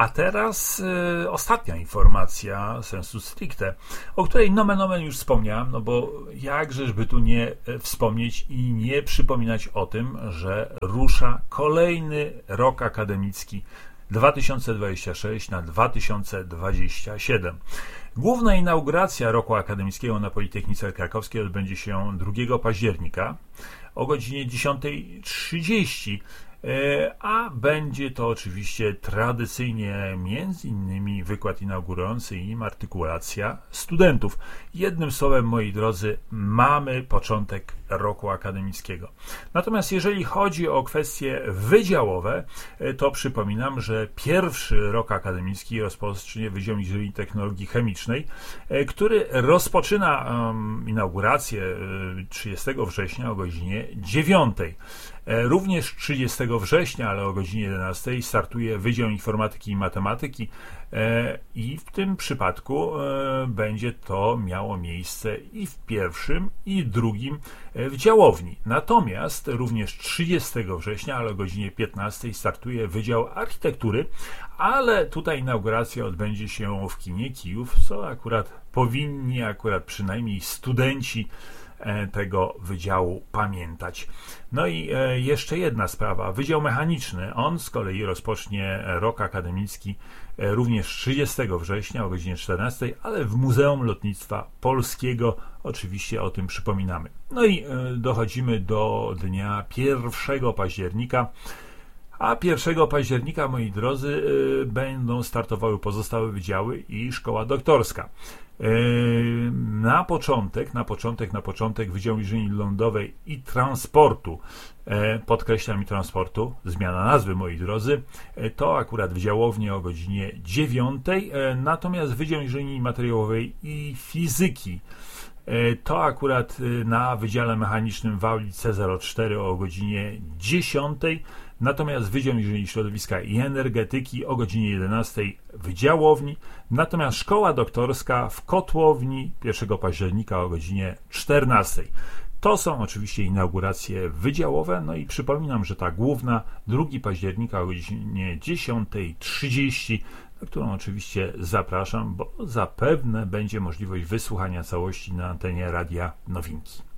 A teraz ostatnia informacja sensu stricte, o której nomen omen już wspomniałem, no bo jakżeż by tu nie wspomnieć i nie przypominać o tym, że rusza kolejny rok akademicki 2026 na 2027. Główna inauguracja roku akademickiego na Politechnice Krakowskiej odbędzie się 2 października o godzinie 10:30. A będzie to oczywiście tradycyjnie między innymi wykład inaugurujący i artykulacja studentów. Jednym słowem, moi drodzy, mamy początek roku akademickiego. Natomiast jeżeli chodzi o kwestie wydziałowe, to przypominam, że pierwszy rok akademicki rozpocznie Wydział Inżynierii i Technologii Chemicznej, który rozpoczyna inaugurację 30 września o godzinie 9. Również 30 września, ale o godzinie 11 startuje Wydział Informatyki i Matematyki i w tym przypadku będzie to miało miejsce i w pierwszym, i w drugim działowni. Natomiast również 30 września, ale o godzinie 15 startuje Wydział Architektury, ale tutaj inauguracja odbędzie się w kinie Kijów, co akurat przynajmniej studenci tego wydziału pamiętać. No i jeszcze jedna sprawa. Wydział Mechaniczny, on z kolei rozpocznie rok akademicki również 30 września o godzinie 14, ale w Muzeum Lotnictwa Polskiego. Oczywiście o tym przypominamy. No i dochodzimy do dnia 1 października. A 1 października, moi drodzy, będą startowały pozostałe wydziały i szkoła doktorska. Na początek Wydział Inżynierii Lądowej i Transportu, podkreślam, i transportu, zmiana nazwy, moi drodzy, to akurat wydziałownie o godzinie 9, natomiast Wydział Inżynierii Materiałowej i Fizyki to akurat na Wydziale Mechanicznym w auli C04 o godzinie 10, natomiast Wydział Inżynierii Środowiska i Energetyki o godzinie 11 w działowni, natomiast szkoła doktorska w Kotłowni 1 października o godzinie 14. To są oczywiście inauguracje wydziałowe, no i przypominam, że ta główna 2 października o godzinie 10:30, na którą oczywiście zapraszam, bo zapewne będzie możliwość wysłuchania całości na antenie Radia Nowinki.